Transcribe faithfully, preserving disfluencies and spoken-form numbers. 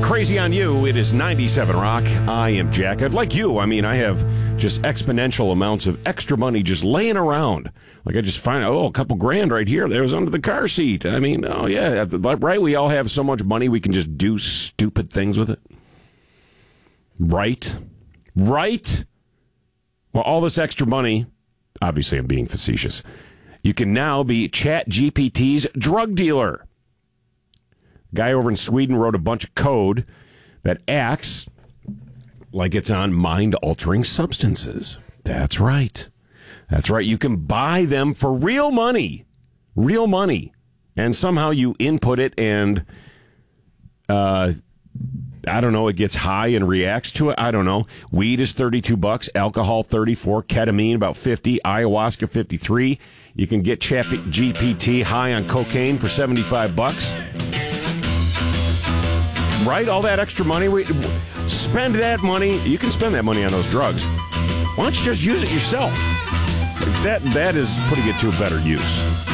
Crazy on You. It is ninety-seven Rock. I am Jack. I'd like you. I mean, I have just exponential amounts of extra money just laying around. Like I just find, oh, a couple grand right here. There was under the car seat. I mean, oh, yeah, right? We all have so much money we can just do stupid things with it. Right? Right? Well, all this extra money, obviously I'm being facetious, you can now be ChatGPT's drug dealer. Guy over in Sweden wrote a bunch of code that acts like it's on mind-altering substances. That's right. That's right. You can buy them for real money. Real money. And somehow you input it and, uh, I don't know, it gets high and reacts to it. I don't know. Weed is thirty-two bucks, alcohol thirty-four, ketamine about fifty, ayahuasca fifty-three. You can get ChatGPT high on cocaine for seventy-five bucks. Right? All that extra money. We spend that money. You can spend that money on those drugs. Why don't you just use it yourself? That that is putting it to a better use.